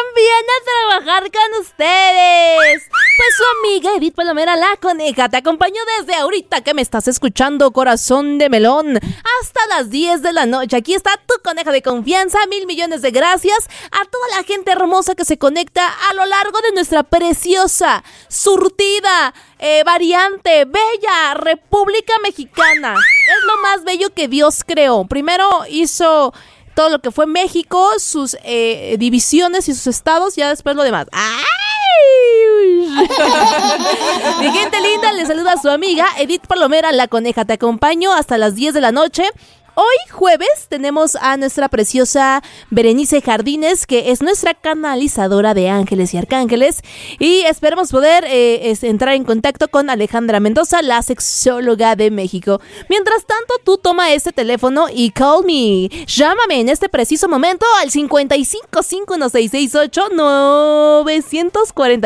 también a trabajar con ustedes. Pues su amiga Edith Palomera, la coneja, te acompaño desde ahorita que me estás escuchando, corazón de melón, hasta las 10 de la noche. Aquí está tu coneja de confianza. 1,000 millones de gracias a toda la gente hermosa que se conecta a lo largo de nuestra preciosa, surtida, variante, bella República Mexicana. Es lo más bello que Dios creó. Primero hizo todo lo que fue México, sus divisiones y sus estados, ya después lo demás. ¡Ay! Mi gente linda, le saluda a su amiga Edith Palomera, la coneja. Te acompaño hasta las 10 de la noche. Hoy, jueves, tenemos a nuestra preciosa Berenice Jardines, que es nuestra canalizadora de ángeles y arcángeles. Y esperemos poder entrar en contacto con Alejandra Mendoza, la sexóloga de México. Mientras tanto, tú toma este teléfono y call me. Llámame en este preciso momento al 5551-668-940.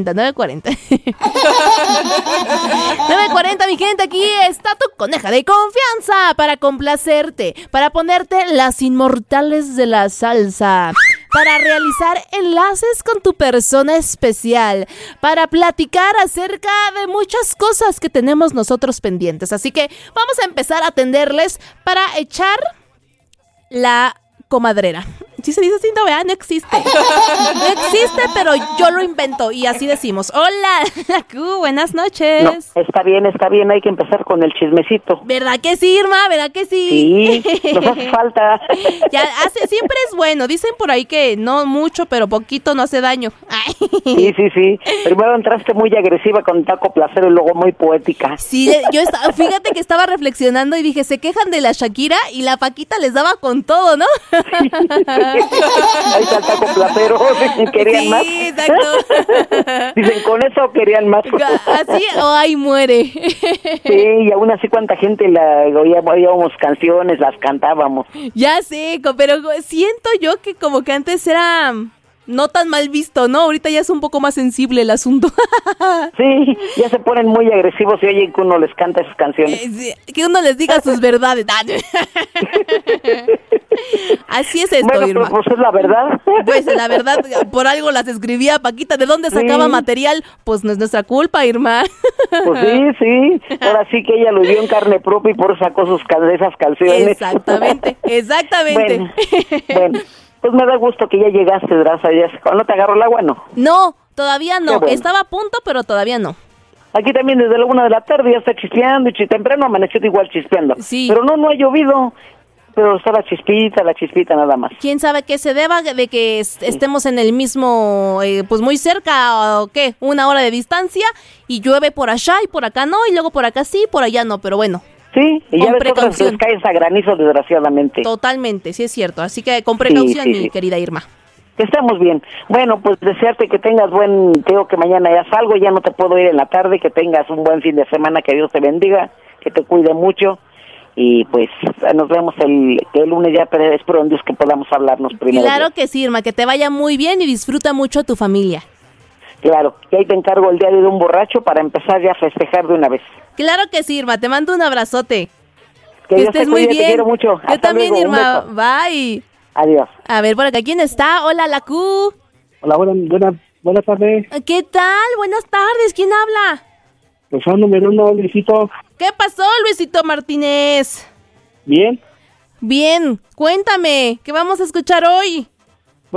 940, mi gente, aquí está tu coneja de confianza para complacerte, para ponerte las inmortales de la salsa, para realizar enlaces con tu persona especial, para platicar acerca de muchas cosas que tenemos nosotros pendientes. Así que vamos a empezar a atenderles para echar la comadrera. ¿Sí se dice así? No, ¿verdad? No existe. No existe, pero yo lo invento y así decimos. Hola, Q, buenas noches. No, está bien, hay que empezar con el chismecito. ¿Verdad que sí, Irma? ¿Verdad que sí? Sí, nos hace falta. Siempre es bueno. Dicen por ahí que no mucho, pero poquito no hace daño. Ay. Sí. Primero entraste muy agresiva con Taco Placer y luego muy poética. Sí, fíjate que estaba reflexionando y dije, se quejan de la Shakira y la Paquita les daba con todo, ¿no? Ahí está el Taco Placero, querían más. Sí, exacto. Dicen, con eso querían más. Así o ahí muere. Sí, y aún así cuánta gente oíamos canciones, las cantábamos. Ya sé, pero siento yo que como que antes era no tan mal visto, ¿no? Ahorita ya es un poco más sensible el asunto. Sí, ya se ponen muy agresivos y oyen que uno les canta esas canciones. Sí, que uno les diga sus verdades. Así es esto, bueno, Irma. Pero pues es la verdad. Pues la verdad, por algo las escribía Paquita. ¿De dónde sacaba material? Pues no es nuestra culpa, Irma. Pues sí. Ahora sí que ella lo vio en carne propia y por eso sacó esas canciones. Exactamente. Bueno, pues me da gusto que ya llegaste, Draza. ¿No te agarró el agua? No, todavía no. Bueno. Estaba a punto, pero todavía no. Aquí también desde la 1 de la tarde ya está chispeando y temprano amaneció igual chispeando. Sí. Pero no ha llovido. Pero está la chispita nada más. ¿Quién sabe qué se deba de que estemos en el mismo, pues muy cerca, o qué, 1 hora de distancia, y llueve por allá y por acá no, y luego por acá sí, por allá no, pero bueno. Sí, y ya ves otras precaución. cae a granizo, desgraciadamente. Totalmente, sí es cierto, así que con precaución, Sí. mi querida Irma. Que estemos bien. Bueno, pues desearte que tengas tengo que mañana ya salgo, ya no te puedo ir en la tarde, que tengas un buen fin de semana, que Dios te bendiga, que te cuide mucho. Y pues nos vemos el lunes, ya espero en Dios que podamos hablarnos primero. Claro que sí, Irma, que te vaya muy bien y disfruta mucho a tu familia. Claro, y ahí te encargo el diario de un borracho para empezar ya a festejar de una vez. Claro que sí, Irma, te mando un abrazote. Que Dios estés te muy bien. Te quiero mucho. Yo Hasta también, luego. Irma, bye. Adiós. A ver, por acá, ¿quién está? Hola, la Q. Hola, buenas tardes. ¿Qué tal? Buenas tardes, ¿quién habla? Pues son número 1, Luisito. ¿Qué pasó, Luisito Martínez? ¿Bien? Bien, cuéntame, ¿qué vamos a escuchar hoy?